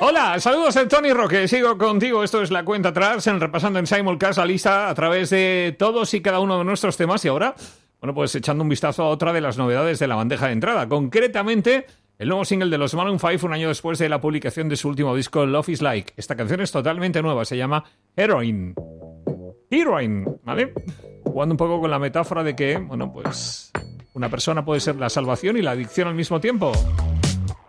Hola, saludos de Tony Roque. Sigo contigo. Esto es La Cuenta Atrás, repasando en Simulcast la lista a través de todos y cada uno de nuestros temas. Y ahora, bueno, pues echando un vistazo a otra de las novedades de la bandeja de entrada. Concretamente, el nuevo single de los Maroon 5, un año después de la publicación de su último disco, Love is Like. Esta canción es totalmente nueva, se llama Heroine. Heroine, ¿vale? Jugando un poco con la metáfora de que, bueno, pues una persona puede ser la salvación y la adicción al mismo tiempo.